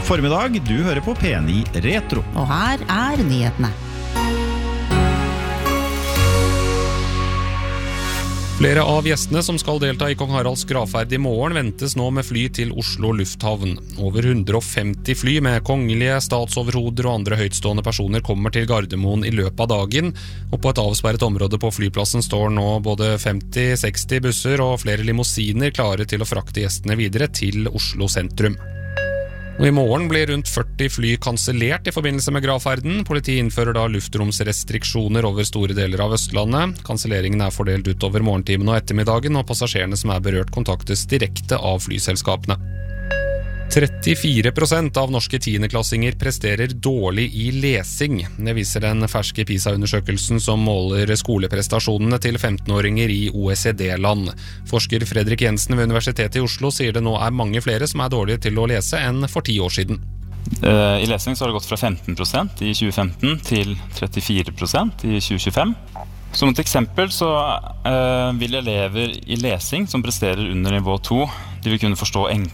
formiddag, du hører på P9 Retro. Og her nyhetene. Flere av gjestene som skal delta i Kong Haralds gravferd i morgen ventes nå med fly til Oslo lufthavn. Over 150 fly med kongelige, statsoverhoder og andre høytstående personer kommer til Gardermoen i løpet av dagen, og på et avsperret område på flyplassen står nå både 50-60 busser og flere limousiner klare til å frakte gjestene videre til Oslo sentrum. Og i morgen blir rundt 40 fly kansellert i forbindelse med gravferden. Politiet innfører da luftromsrestriksjoner over store deler av Østlandet. Kanselleringen fordelt utover morgentimen og ettermiddagen, og passasjerene som berørt kontaktes direkte av flyselskapene. 34% av norske tiendeklassinger presterer dårlig i lesing. Det viser den ferske PISA-undersøkelsen som måler skoleprestasjonene til 15-åringer i OECD-land. Forsker Fredrik Jensen ved Universitetet i Oslo sier det nå mange flere som dårlige til å lese enn for 10 år siden. I lesing så har det gått fra 15% i 2015 til 34% i 2025. Som et eksempel så vil elever i lesing som presterer under nivå 2, de vil kunne forstå